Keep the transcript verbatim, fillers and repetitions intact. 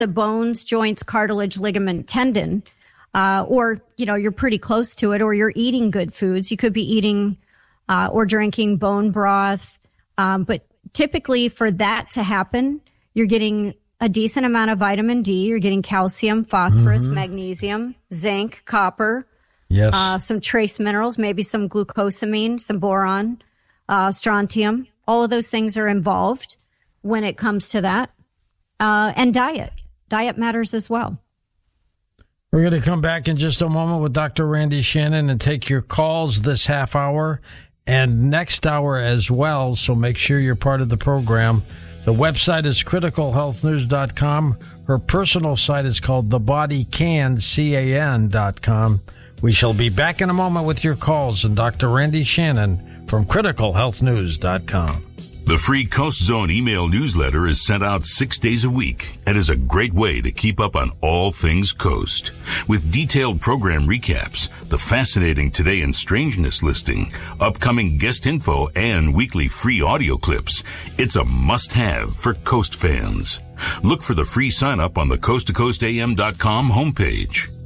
the bones, joints, cartilage, ligament, tendon, uh, or, you know, you're pretty close to it, or you're eating good foods. You could be eating uh, or drinking bone broth. Um, but typically for that to happen, you're getting a decent amount of vitamin D. You're getting calcium, phosphorus, mm-hmm. magnesium, zinc, copper, yes, uh, some trace minerals, maybe some glucosamine, some boron, uh, strontium. All of those things are involved when it comes to that. Uh, and diet. Diet matters as well. We're going to come back in just a moment with Doctor Randy Shannon and take your calls this half hour and next hour as well. So make sure you're part of the program. The website is critical health news dot com. Her personal site is called the body can, C A N dot com. We shall be back in a moment with your calls and Doctor Randy Shannon from critical health news dot com. The free Coast Zone email newsletter is sent out six days a week and is a great way to keep up on all things Coast. With detailed program recaps, the fascinating Today in Strangeness listing, upcoming guest info, and weekly free audio clips, it's a must-have for Coast fans. Look for the free sign-up on the coast to coast a m dot com homepage.